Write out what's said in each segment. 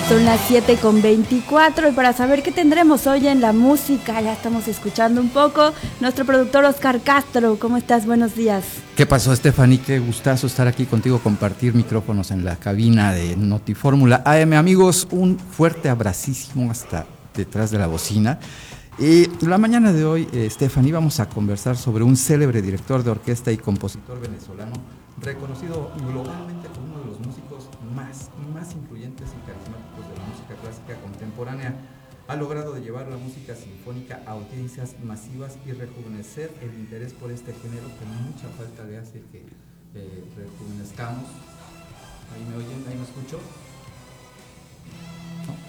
Son las 7:24 y para saber qué tendremos hoy en la música, ya estamos escuchando un poco. Nuestro productor Oscar Castro, ¿cómo estás? Buenos días. ¿Qué pasó, Stephanie? Qué gustazo estar aquí contigo, compartir micrófonos en la cabina de Notifórmula AM. Amigos, un fuerte abracísimo hasta detrás de la bocina. La mañana de hoy, Stephanie, vamos a conversar sobre un célebre director de orquesta y compositor venezolano, reconocido globalmente como uno de los músicos más influyentes y carismáticos de la música clásica contemporánea. Ha logrado de llevar la música sinfónica a audiencias masivas y rejuvenecer el interés por este género que mucha falta le hace que rejuvenezcamos. ¿Ahí me oyen? ¿Ahí me escucho? ¿No?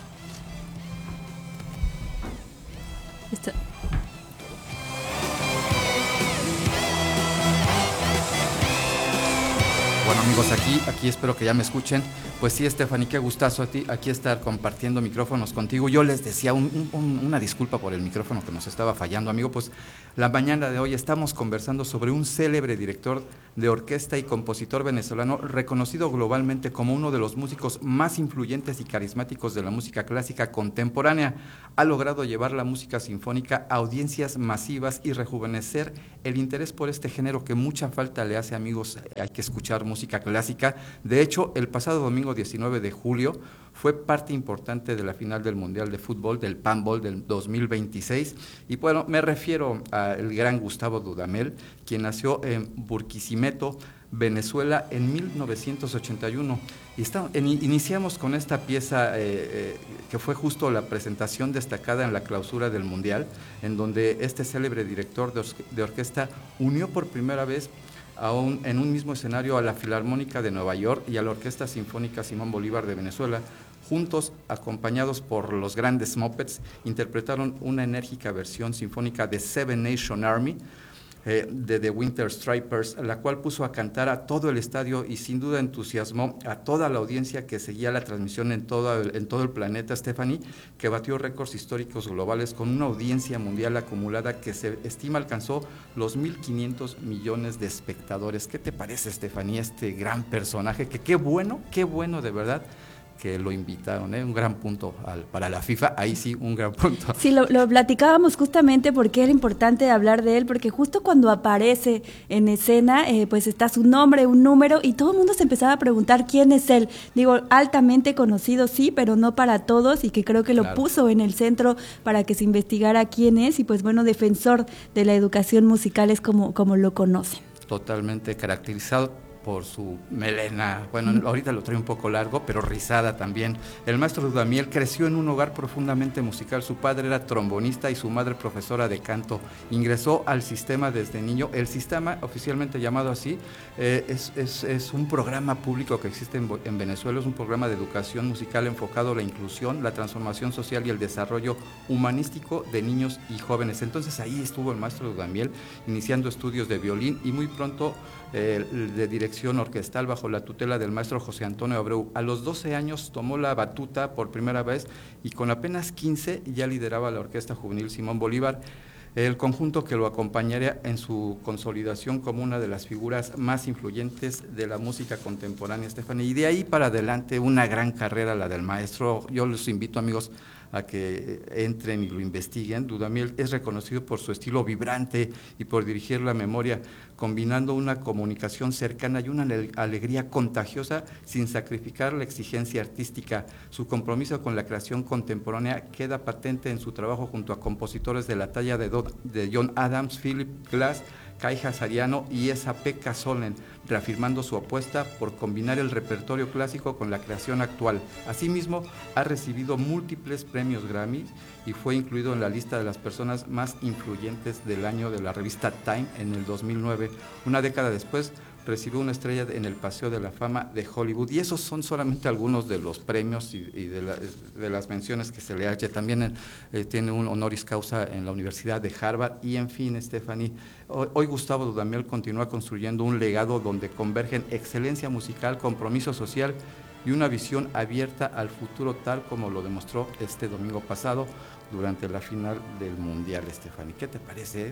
Bueno, amigos, aquí espero que ya me escuchen. Pues sí, Stephanie, qué gustazo aquí estar compartiendo micrófonos contigo. Yo les decía una disculpa por el micrófono que nos estaba fallando, amigo. Pues la mañana de hoy estamos conversando sobre un célebre director de orquesta y compositor venezolano, reconocido globalmente como uno de los músicos más influyentes y carismáticos de la música clásica contemporánea. Ha logrado llevar la música sinfónica a audiencias masivas y rejuvenecer el interés por este género que mucha falta le hace, amigos. Hay que escuchar música clásica. De hecho, el pasado domingo 19 de julio fue parte importante de la final del Mundial de Fútbol, del Panball del 2026. Y bueno, me refiero al gran Gustavo Dudamel, quien nació en Barquisimeto, Venezuela, en 1981. Iniciamos con esta pieza que fue justo la presentación destacada en la clausura del Mundial, en donde este célebre director de orquesta unió por primera vez en un mismo escenario a la Filarmónica de Nueva York y a la Orquesta Sinfónica Simón Bolívar de Venezuela. Juntos, acompañados por los grandes Muppets, interpretaron una enérgica versión sinfónica de Seven Nation Army, de The Winter Stripers, la cual puso a cantar a todo el estadio y sin duda entusiasmó a toda la audiencia que seguía la transmisión en todo el planeta, Stephanie, que batió récords históricos globales con una audiencia mundial acumulada que se estima alcanzó los 1.500 millones de espectadores. ¿Qué te parece, Stephanie, este gran personaje? Que qué bueno de verdad que lo invitaron, un gran punto para la FIFA, ahí sí, un gran punto. Sí, lo platicábamos justamente porque era importante hablar de él, porque justo cuando aparece en escena, pues está su nombre, un número, y todo el mundo se empezaba a preguntar quién es él. Digo, altamente conocido, sí, pero no para todos, y que creo que lo puso en el centro para que se investigara quién es, y pues bueno, defensor de la educación musical es como lo conocen. Totalmente caracterizado por su melena, bueno, ahorita lo trae un poco largo, pero rizada también. El maestro Dudamel creció en un hogar profundamente musical. Su padre era trombonista y su madre profesora de canto. Ingresó al sistema desde niño. El sistema, oficialmente llamado así, es un programa público que existe en Venezuela. Es un programa de educación musical enfocado a la inclusión, la transformación social y el desarrollo humanístico de niños y jóvenes. Entonces ahí estuvo el maestro Dudamel iniciando estudios de violín y muy pronto de dirección orquestal bajo la tutela del maestro José Antonio Abreu. A los 12 años tomó la batuta por primera vez y con apenas 15 ya lideraba la Orquesta Juvenil Simón Bolívar, el conjunto que lo acompañaría en su consolidación como una de las figuras más influyentes de la música contemporánea, Stephanie. Y de ahí para adelante una gran carrera la del maestro. Yo los invito, amigos, a que entren y lo investiguen. Dudamel es reconocido por su estilo vibrante y por dirigir la memoria, combinando una comunicación cercana y una alegría contagiosa sin sacrificar la exigencia artística. Su compromiso con la creación contemporánea queda patente en su trabajo junto a compositores de la talla de John Adams, Philip Glass, Kai Hassariano y Esa-Pekka Sonen, reafirmando su apuesta por combinar el repertorio clásico con la creación actual. Asimismo, ha recibido múltiples premios Grammy y fue incluido en la lista de las personas más influyentes del año de la revista Time en el 2009. Una década después, recibió una estrella en el Paseo de la Fama de Hollywood, y esos son solamente algunos de los premios y de las menciones que se le hace. También tiene un honoris causa en la Universidad de Harvard, y en fin, Stephanie, hoy Gustavo Dudamel continúa construyendo un legado donde convergen excelencia musical, compromiso social y una visión abierta al futuro, tal como lo demostró este domingo pasado durante la final del Mundial, Stephanie. ¿Qué te parece?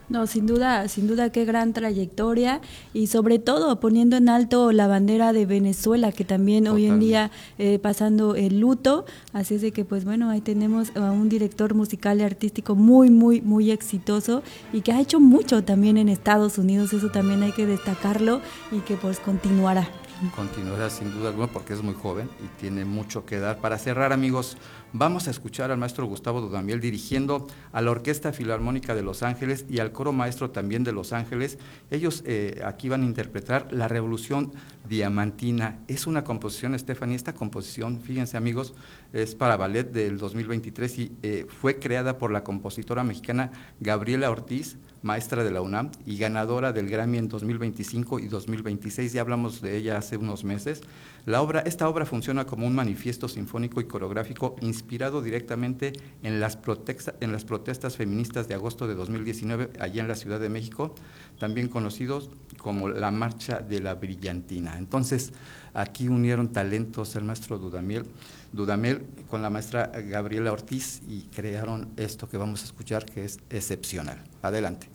No, sin duda, qué gran trayectoria y sobre todo poniendo en alto la bandera de Venezuela, que también hoy en día pasando el luto, así es de que pues bueno, ahí tenemos a un director musical y artístico muy exitoso y que ha hecho mucho también en Estados Unidos, eso también hay que destacarlo y que pues continuará. Continuará sin duda alguna porque es muy joven y tiene mucho que dar. Para cerrar, amigos, vamos a escuchar al maestro Gustavo Dudamel dirigiendo a la Orquesta Filarmónica de Los Ángeles y al Coro Maestro también de Los Ángeles. Ellos aquí van a interpretar La Revolución Diamantina. Es una composición, Stephanie, esta composición, fíjense amigos, es para ballet del 2023 y fue creada por la compositora mexicana Gabriela Ortiz, maestra de la UNAM y ganadora del Grammy en 2025 y 2026, ya hablamos de ella hace unos meses. Esta obra funciona como un manifiesto sinfónico y coreográfico inspirado directamente en las protestas feministas de agosto de 2019 allá en la Ciudad de México, también conocidos como la Marcha de la Brillantina. Entonces, aquí unieron talentos el maestro Dudamel con la maestra Gabriela Ortiz y crearon esto que vamos a escuchar, que es excepcional. Adelante.